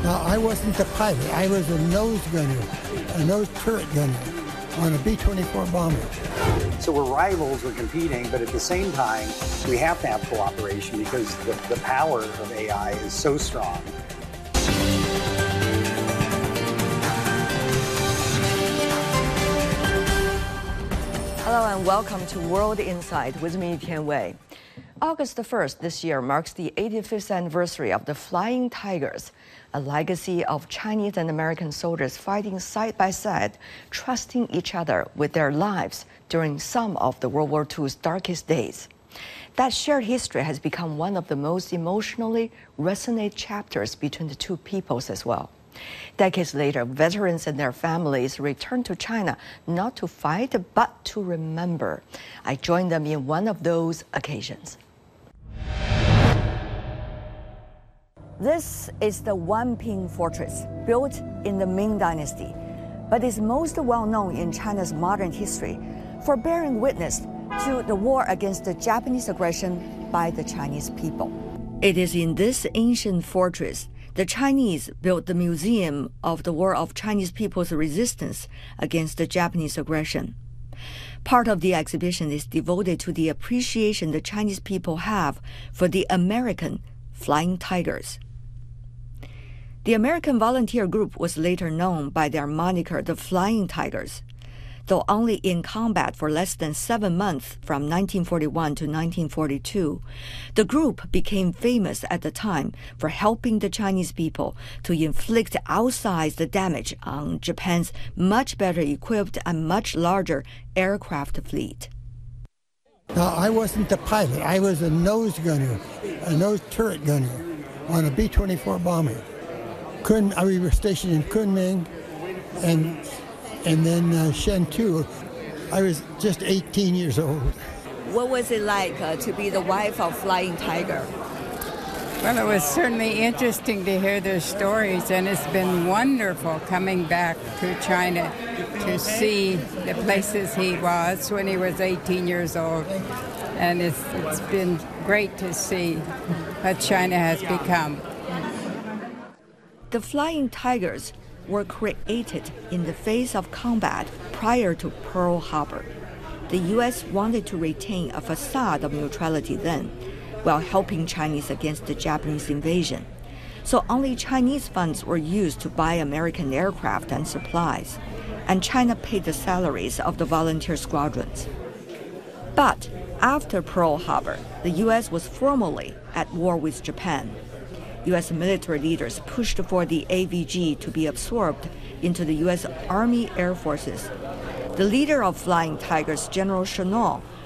Now, I wasn't the pilot. I was a nose gunner, a nose turret gunner on a B-24 bomber. So we're rivals, we're competing, but at the same time, we have to have cooperation because the power of AI is so strong. Hello and welcome to World Insight with me, Tian Wei. August 1st this year marks the 85th anniversary of the Flying Tigers, a legacy of Chinese and American soldiers fighting side by side, trusting each other with their lives during some of the World War II's darkest days. That shared history has become one of the most emotionally resonant chapters between the two peoples as well. Decades later, veterans and their families returned to China not to fight, but to remember. I joined them in one of those occasions. This is the Wanping Fortress, built in the Ming Dynasty, but is most well known in China's modern history for bearing witness to the war against the Japanese aggression by the Chinese people. It is in this ancient fortress the Chinese built the Museum of the War of Chinese People's Resistance against the Japanese aggression. Part of the exhibition is devoted to the appreciation the Chinese people have for the American Flying Tigers. The American volunteer group was later known by their moniker, the Flying Tigers. Though only in combat for less than 7 months from 1941 to 1942, the group became famous at the time for helping the Chinese people to inflict outsized damage on Japan's much better equipped and much larger aircraft fleet. Now, I wasn't the pilot. I was a nose gunner, a nose turret gunner on a B-24 bomber. We were stationed in Kunming and then Shentu. I was just 18 years old. What was it like to be the wife of Flying Tiger? Well, it was certainly interesting to hear their stories, and it's been wonderful coming back to China to see the places he was when he was 18 years old. And it's been great to see what China has become. The Flying Tigers were created in the face of combat prior to Pearl Harbor. The U.S. wanted to retain a facade of neutrality then, while helping Chinese against the Japanese invasion. So only Chinese funds were used to buy American aircraft and supplies, and China paid the salaries of the volunteer squadrons. But after Pearl Harbor, the U.S. was formally at war with Japan. U.S. military leaders pushed for the AVG to be absorbed into the U.S. Army Air Forces. The leader of Flying Tigers, General Chennault,